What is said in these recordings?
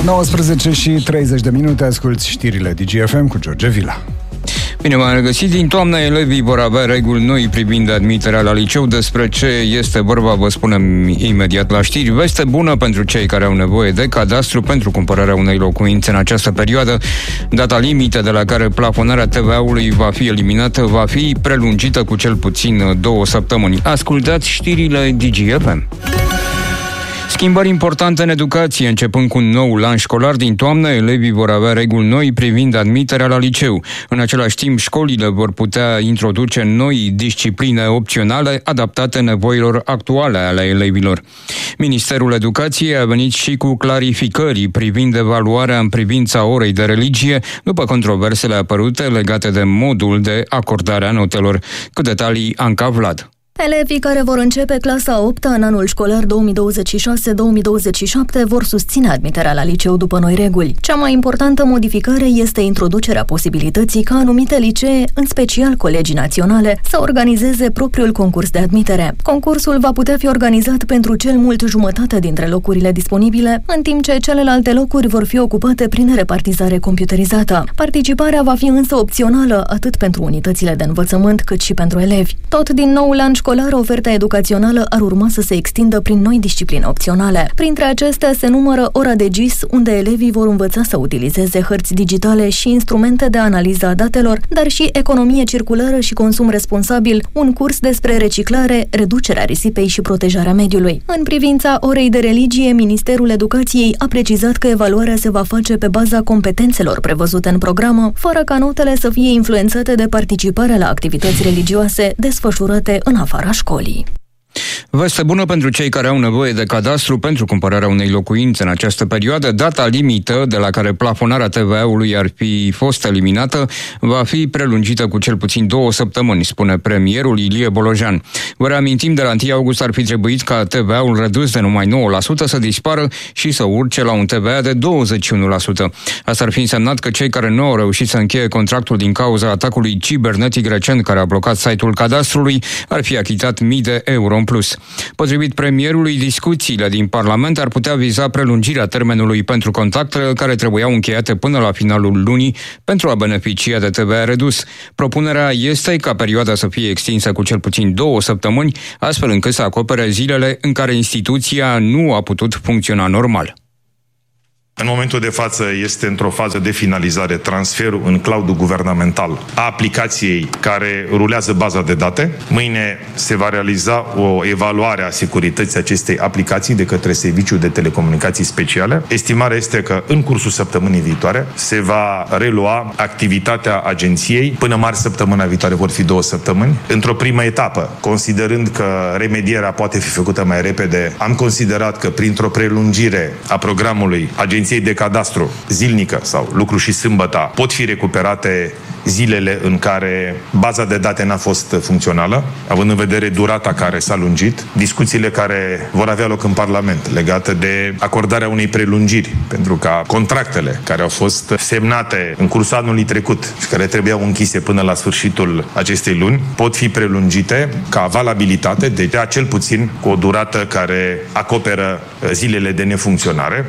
19 și 30 de minute, asculți știrile DGFM cu George Vila. Bine v-am regăsit. Din toamnă, elevii vor avea reguli noi privind admiterea la liceu. Despre ce este vorba vă spunem imediat la știri. Veste bună pentru cei care au nevoie de cadastru pentru cumpărarea unei locuințe în această perioadă. Data limită de la care plafonarea TVA-ului va fi eliminată va fi prelungită cu cel puțin 2 săptămâni. Ascultați știrile DGFM. Schimbări importante în educație. Începând cu un nou an școlar din toamnă, elevii vor avea reguli noi privind admiterea la liceu. În același timp, școlile vor putea introduce noi discipline opționale adaptate nevoilor actuale ale elevilor. Ministerul Educației a venit și cu clarificări privind evaluarea în privința orei de religie, după controversele apărute legate de modul de acordare a notelor. Cu detalii, Anca Vlad. Elevii care vor începe clasa 8-a în anul școlar 2026-2027 vor susține admiterea la liceu după noi reguli. Cea mai importantă modificare este introducerea posibilității ca anumite licee, în special colegii naționale, să organizeze propriul concurs de admitere. Concursul va putea fi organizat pentru cel mult jumătate dintre locurile disponibile, în timp ce celelalte locuri vor fi ocupate prin repartizare computerizată. Participarea va fi însă opțională atât pentru unitățile de învățământ cât și pentru elevi. Tot din noul an școlar, oferta educațională ar urma să se extindă prin noi discipline opționale. Printre acestea se numără ora de GIS, unde elevii vor învăța să utilizeze hărți digitale și instrumente de analiză a datelor, dar și economie circulară și consum responsabil, un curs despre reciclare, reducerea risipei și protejarea mediului. În privința orei de religie, Ministerul Educației a precizat că evaluarea se va face pe baza competențelor prevăzute în programă, fără ca notele să fie influențate de participarea la activități religioase desfășurate în afara școlii. Veste bună pentru cei care au nevoie de cadastru pentru cumpărarea unei locuințe în această perioadă. Data limită de la care plafonarea TVA-ului ar fi fost eliminată va fi prelungită cu cel puțin 2 săptămâni, spune premierul Ilie Bolojan. Vă reamintim, de la 1 august ar fi trebuit ca TVA-ul redus de numai 9% să dispară și să urce la un TVA de 21%. Asta ar fi însemnat că cei care nu au reușit să încheie contractul din cauza atacului cibernetic recent care a blocat site-ul cadastrului ar fi achitat mii de euro în plus. Potrivit premierului, discuțiile din Parlament ar putea viza prelungirea termenului pentru contactele care trebuiau încheiate până la finalul lunii pentru a beneficia de TVA redus. Propunerea este ca perioada să fie extinsă cu cel puțin 2 săptămâni, astfel încât să acopere zilele în care instituția nu a putut funcționa normal. În momentul de față este într-o fază de finalizare transferul în cloudul guvernamental a aplicației care rulează baza de date. Mâine se va realiza o evaluare a securității acestei aplicații de către Serviciul de Telecomunicații Speciale. Estimarea este că în cursul săptămânii viitoare se va relua activitatea agenției. Până marți săptămâna viitoare vor fi 2 săptămâni. Într-o primă etapă, considerând că remedierea poate fi făcută mai repede, am considerat că printr-o prelungire a programului agenției de cadastru zilnică sau lucru și sâmbăta pot fi recuperate zilele în care baza de date n-a fost funcțională, având în vedere durata care s-a lungit, discuțiile care vor avea loc în Parlament legate de acordarea unei prelungiri, pentru ca contractele care au fost semnate în cursul anului trecut și care trebuiau închise până la sfârșitul acestei luni, pot fi prelungite ca valabilitate, deci cel puțin cu o durată care acoperă zilele de nefuncționare.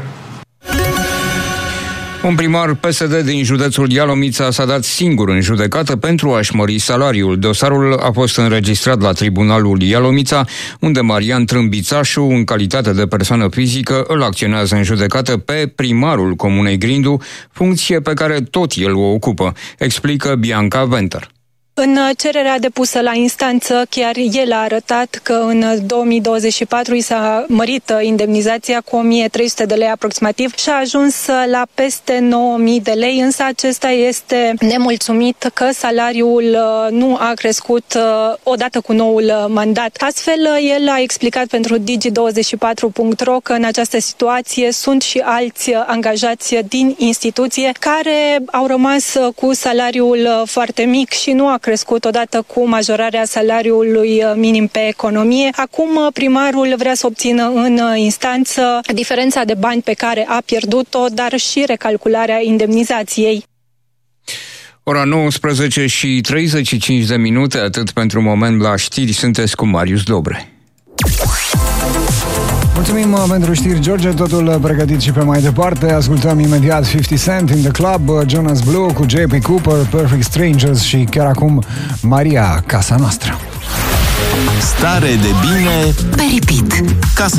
Un primar PSD din județul Ialomița s-a dat singur în judecată pentru a-și mări salariul. Dosarul a fost înregistrat la Tribunalul Ialomița, unde Marian Trâmbițașu, în calitate de persoană fizică, îl acționează în judecată pe primarul Comunei Grindu, funcție pe care tot el o ocupă, explică Bianca Venter. În cererea depusă la instanță, chiar el a arătat că în 2024 i s-a mărit indemnizația cu 1300 de lei aproximativ și a ajuns la peste 9000 de lei, însă acesta este nemulțumit că salariul nu a crescut odată cu noul mandat. Astfel, el a explicat pentru Digi24.ro că în această situație sunt și alți angajați din instituție care au rămas cu salariul foarte mic și nu a crescut odată cu majorarea salariului minim pe economie. Acum primarul vrea să obțină în instanță diferența de bani pe care a pierdut-o, dar și recalcularea indemnizației. Ora 19 și 35 de minute, atât pentru moment la știri, sunteți cu Marius Dobre. Mulțumim pentru știri, George, totul pregătit și pe mai departe. Ascultăm imediat 50 Cent in the Club, Jonas Blue cu J.P. Cooper, Perfect Strangers și chiar acum Maria, Casa Noastră. Stare de bine pe repeat. Casa